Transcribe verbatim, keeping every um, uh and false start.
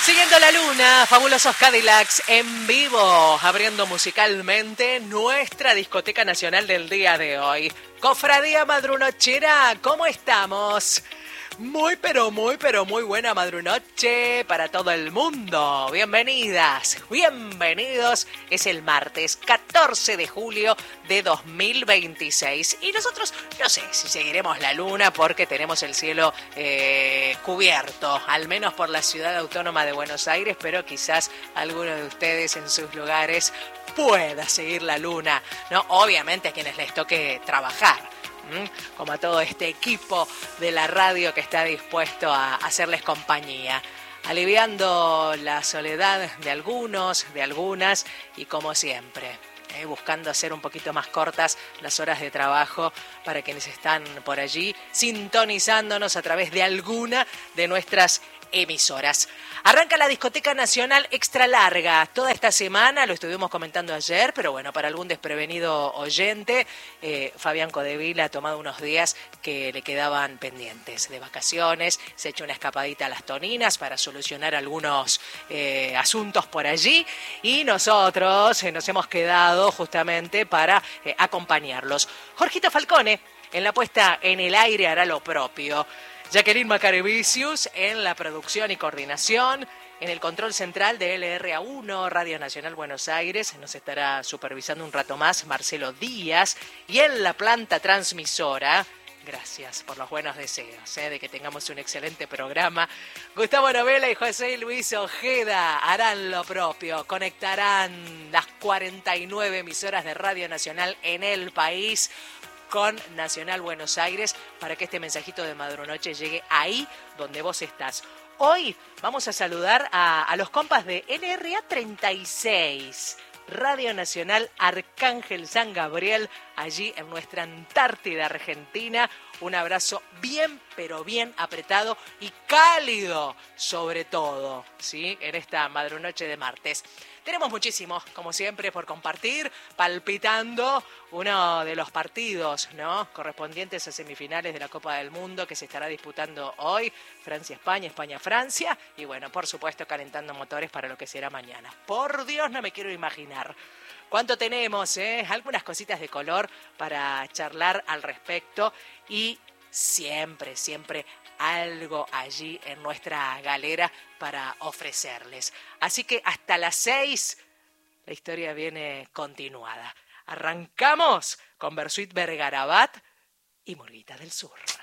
Siguiendo la luna, fabulosos Cadillacs en vivo, abriendo musicalmente nuestra discoteca nacional del día de hoy. Cofradía Madrunochera, ¿cómo estamos? Muy, pero muy, pero muy buena madrunoche para todo el mundo. Bienvenidas, bienvenidos. Es el martes catorce de julio de dos mil veintiséis. Y nosotros, no sé si seguiremos la luna porque tenemos el cielo eh, cubierto, al menos por la ciudad autónoma de Buenos Aires, pero quizás alguno de ustedes en sus lugares pueda seguir la luna, ¿no? Obviamente a quienes les toque trabajar. Como a todo este equipo de la radio que está dispuesto a hacerles compañía, aliviando la soledad de algunos, de algunas, y como siempre, eh, buscando hacer un poquito más cortas las horas de trabajo para quienes están por allí sintonizándonos a través de alguna de nuestras emisoras. Arranca la discoteca nacional extra larga toda esta semana, lo estuvimos comentando ayer, pero bueno, para algún desprevenido oyente, eh, Fabián Codevila ha tomado unos días que le quedaban pendientes de vacaciones, se ha hecho una escapadita a las Toninas para solucionar algunos eh, asuntos por allí, y nosotros eh, nos hemos quedado justamente para eh, acompañarlos. Jorgito Falcone, en la puesta en el aire, hará lo propio. Jacqueline Macarevicius en la producción y coordinación, en el control central de L R A uno, Radio Nacional Buenos Aires, nos estará supervisando un rato más Marcelo Díaz, y en la planta transmisora, gracias por los buenos deseos, ¿eh? de que tengamos un excelente programa, Gustavo Novela y José Luis Ojeda harán lo propio, conectarán las cuarenta y nueve emisoras de Radio Nacional en el país con Nacional Buenos Aires para que este mensajito de Madrunoche llegue ahí donde vos estás. Hoy vamos a saludar a, a los compas de L R A treinta y seis, Radio Nacional Arcángel San Gabriel, allí en nuestra Antártida Argentina. Un abrazo bien, pero bien apretado y cálido, sobre todo, ¿sí? En esta madrunoche de martes. Tenemos muchísimo, como siempre, por compartir, palpitando uno de los partidos, ¿no?, correspondientes a semifinales de la Copa del Mundo que se estará disputando hoy, Francia-España, España-Francia, y bueno, por supuesto, calentando motores para lo que será mañana. Por Dios, no me quiero imaginar cuánto tenemos, ¿eh? Algunas cositas de color para charlar al respecto, y siempre, siempre algo allí en nuestra galera para ofrecerles. Así que hasta las seis la historia viene continuada. Arrancamos con Bersuit Vergarabat y Murguita del Sur.